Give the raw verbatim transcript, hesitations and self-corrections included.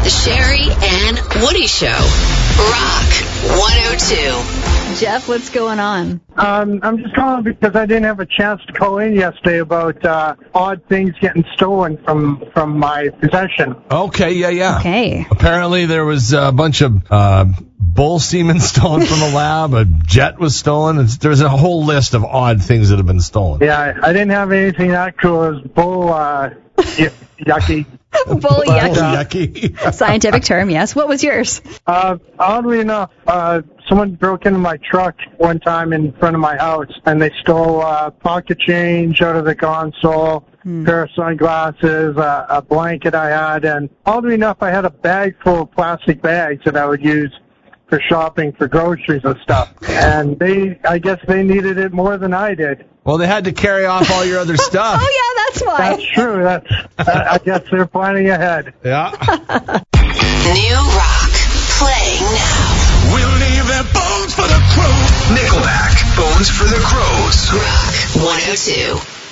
The Sherry and Woody Show. Rock one oh two. Jeff, what's going on? Um, I'm just calling because I didn't have a chance to call in yesterday about uh, odd things getting stolen from, from my possession. Okay, yeah, yeah. Okay. Apparently there was a bunch of uh, bull semen stolen from the lab. A jet was stolen. It's, there's a whole list of odd things that have been stolen. Yeah, I, I didn't have anything that cool. It was bull uh, y- yucky. Bull Bull yucky. yucky. Scientific term, yes. What was yours? Uh, oddly enough, uh, someone broke into my truck one time in front of my house, and they stole uh, pocket change out of the console, hmm. pair of sunglasses, uh, a blanket I had, and oddly enough, I had a bag full of plastic bags that I would use for shopping for groceries and stuff. And they, I guess they needed it more than I did. Well, they had to carry off all your other stuff. Oh, yeah, that's why. That's true. That's, uh, I guess they're planning ahead. Yeah. New rock playing now. We'll leave their bones for the crows. Nickelback, Bones for the Crows. Rock one oh two.